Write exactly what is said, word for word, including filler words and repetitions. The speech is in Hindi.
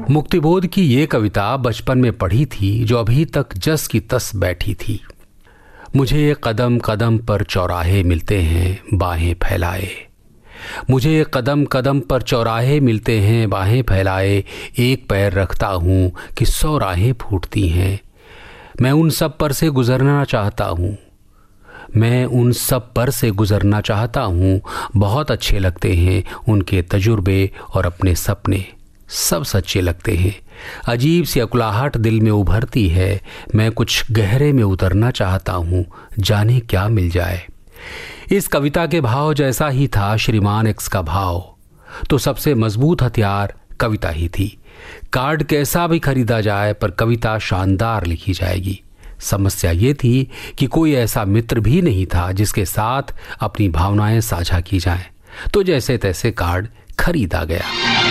मुक्तिबोध की ये कविता बचपन में पढ़ी थी जो अभी तक जस की तस बैठी थी। मुझे कदम कदम पर चौराहे मिलते हैं बाहें फैलाए, मुझे कदम कदम पर चौराहे मिलते हैं बाहें फैलाए, एक पैर रखता हूँ कि सौ राहें फूटती हैं। मैं उन सब पर से गुजरना चाहता हूँ, मैं उन सब पर से गुजरना चाहता हूँ। बहुत अच्छे लगते हैं उनके तजुर्बे और अपने सपने, सब सच्चे लगते हैं। अजीब सी अकुलाहट दिल में उभरती है, मैं कुछ गहरे में उतरना चाहता हूँ, जाने क्या मिल जाए। इस कविता के भाव जैसा ही था श्रीमान एक्स का भाव, तो सबसे मजबूत हथियार कविता ही थी। कार्ड कैसा भी खरीदा जाए पर कविता शानदार लिखी जाएगी। समस्या ये थी कि कोई ऐसा मित्र भी नहीं था जिसके साथ अपनी भावनाएं साझा की जाएं, तो जैसे तैसे कार्ड खरीदा गया।